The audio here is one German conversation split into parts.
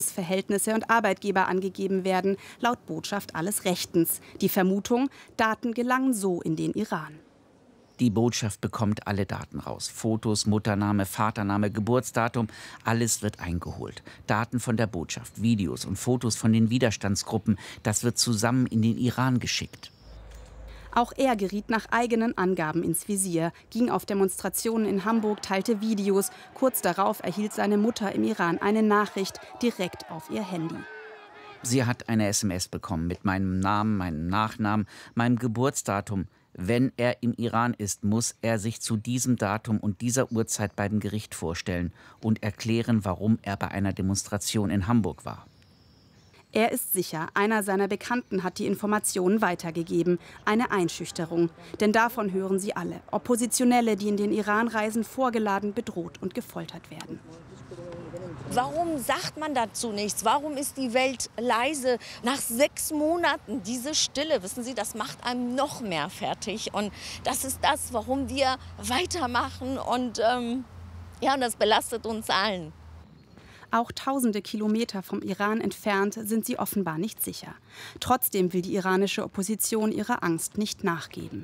Verhältnisse und Arbeitgeber angegeben werden, laut Botschaft alles rechtens. Die Vermutung, Daten gelangen so in den Iran. Die Botschaft bekommt alle Daten raus. Fotos, Muttername, Vatername, Geburtsdatum, alles wird eingeholt. Daten von der Botschaft, Videos und Fotos von den Widerstandsgruppen, das wird zusammen in den Iran geschickt. Auch er geriet nach eigenen Angaben ins Visier, ging auf Demonstrationen in Hamburg, teilte Videos. Kurz darauf erhielt seine Mutter im Iran eine Nachricht direkt auf ihr Handy. Sie hat eine SMS bekommen mit meinem Namen, meinem Nachnamen, meinem Geburtsdatum. Wenn er im Iran ist, muss er sich zu diesem Datum und dieser Uhrzeit beim Gericht vorstellen und erklären, warum er bei einer Demonstration in Hamburg war. Er ist sicher, einer seiner Bekannten hat die Informationen weitergegeben. Eine Einschüchterung. Denn davon hören sie alle. Oppositionelle, die in den Iran reisen, vorgeladen, bedroht und gefoltert werden. Warum sagt man dazu nichts? Warum ist die Welt leise? Nach 6 Monaten diese Stille, wissen Sie, das macht einem noch mehr fertig. Und das ist das, warum wir weitermachen. Und ja, das belastet uns allen. Auch tausende Kilometer vom Iran entfernt sind sie offenbar nicht sicher. Trotzdem will die iranische Opposition ihrer Angst nicht nachgeben.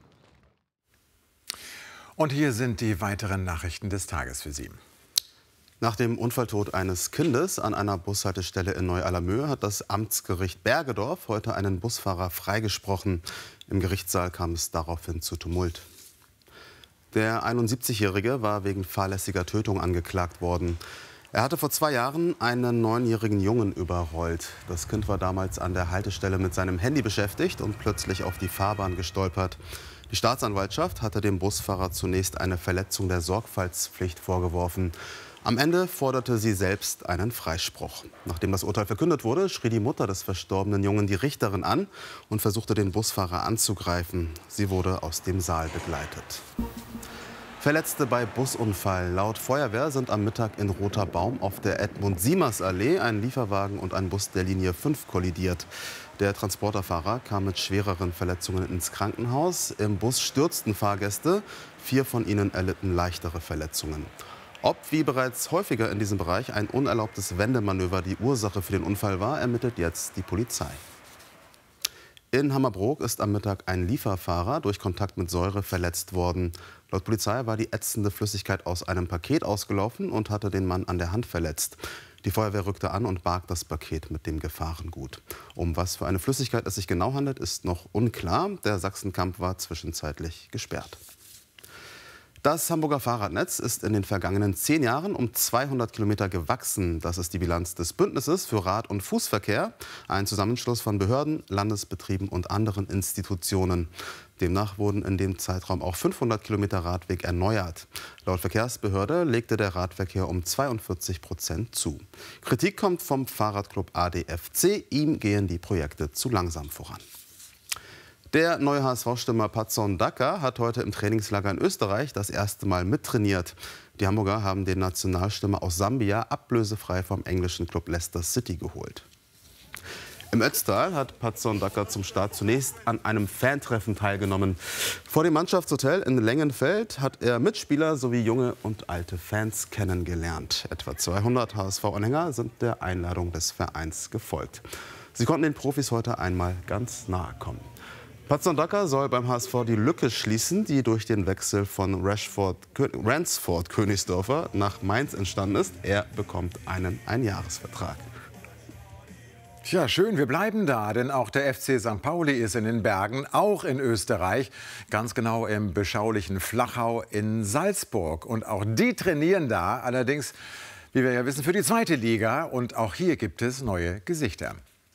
Und hier sind die weiteren Nachrichten des Tages für Sie. Nach dem Unfalltod eines Kindes an einer Bushaltestelle in Neu-Allermöhe hat das Amtsgericht Bergedorf heute einen Busfahrer freigesprochen. Im Gerichtssaal kam es daraufhin zu Tumult. Der 71-Jährige war wegen fahrlässiger Tötung angeklagt worden. Er hatte vor 2 Jahren einen 9-jährigen Jungen überrollt. Das Kind war damals an der Haltestelle mit seinem Handy beschäftigt und plötzlich auf die Fahrbahn gestolpert. Die Staatsanwaltschaft hatte dem Busfahrer zunächst eine Verletzung der Sorgfaltspflicht vorgeworfen. Am Ende forderte sie selbst einen Freispruch. Nachdem das Urteil verkündet wurde, schrie die Mutter des verstorbenen Jungen die Richterin an und versuchte, den Busfahrer anzugreifen. Sie wurde aus dem Saal begleitet. Verletzte bei Busunfall. Laut Feuerwehr sind am Mittag in Roter Baum auf der Edmund-Siemers-Allee ein Lieferwagen und ein Bus der Linie 5 kollidiert. Der Transporterfahrer kam mit schwereren Verletzungen ins Krankenhaus. Im Bus stürzten Fahrgäste. 4 von ihnen erlitten leichtere Verletzungen. Ob, wie bereits häufiger in diesem Bereich, ein unerlaubtes Wendemanöver die Ursache für den Unfall war, ermittelt jetzt die Polizei. In Hammerbrook ist am Mittag ein Lieferfahrer durch Kontakt mit Säure verletzt worden. Laut Polizei war die ätzende Flüssigkeit aus einem Paket ausgelaufen und hatte den Mann an der Hand verletzt. Die Feuerwehr rückte an und barg das Paket mit dem Gefahrengut. Um was für eine Flüssigkeit es sich genau handelt, ist noch unklar. Der Sachsenkamm war zwischenzeitlich gesperrt. Das Hamburger Fahrradnetz ist in den vergangenen 10 Jahren um 200 Kilometer gewachsen. Das ist die Bilanz des Bündnisses für Rad- und Fußverkehr, ein Zusammenschluss von Behörden, Landesbetrieben und anderen Institutionen. Demnach wurden in dem Zeitraum auch 500 Kilometer Radweg erneuert. Laut Verkehrsbehörde legte der Radverkehr um 42% zu. Kritik kommt vom Fahrradclub ADFC. Ihm gehen die Projekte zu langsam voran. Der neue HSV-Stürmer Patson Daka hat heute im Trainingslager in Österreich das erste Mal mittrainiert. Die Hamburger haben den Nationalstürmer aus Sambia ablösefrei vom englischen Club Leicester City geholt. Im Ötztal hat Patson Daka zum Start zunächst an einem Fantreffen teilgenommen. Vor dem Mannschaftshotel in Lengenfeld hat er Mitspieler sowie junge und alte Fans kennengelernt. Etwa 200 HSV-Anhänger sind der Einladung des Vereins gefolgt. Sie konnten den Profis heute einmal ganz nahe kommen. Patson Daka soll beim HSV die Lücke schließen, die durch den Wechsel von Ransford Königsdörfer nach Mainz entstanden ist. Er bekommt einen Einjahresvertrag. Tja, schön, wir bleiben da, denn auch der FC St. Pauli ist in den Bergen, auch in Österreich, ganz genau im beschaulichen Flachau in Salzburg. Und auch die trainieren da, allerdings, wie wir ja wissen, für die 2. Liga. Und auch hier gibt es neue Gesichter.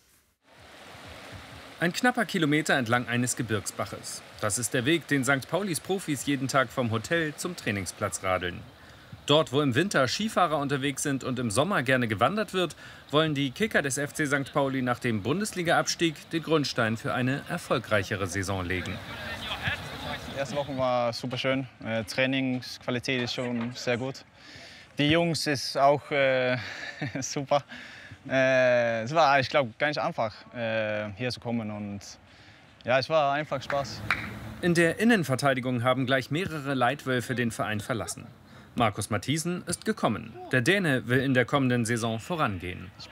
Ein knapper Kilometer entlang eines Gebirgsbaches. Das ist der Weg, den St. Paulis Profis jeden Tag vom Hotel zum Trainingsplatz radeln. Dort, wo im Winter Skifahrer unterwegs sind und im Sommer gerne gewandert wird, wollen die Kicker des FC St. Pauli nach dem Bundesliga-Abstieg den Grundstein für eine erfolgreichere Saison legen. Die erste Woche war super schön. Trainingsqualität ist schon sehr gut. Die Jungs ist auch super. Es war, ich glaube, gar nicht einfach, hier zu kommen. Und ja, es war einfach Spaß. In der Innenverteidigung haben gleich mehrere Leitwölfe den Verein verlassen. Markus Matthiesen ist gekommen. Der Däne will in der kommenden Saison vorangehen.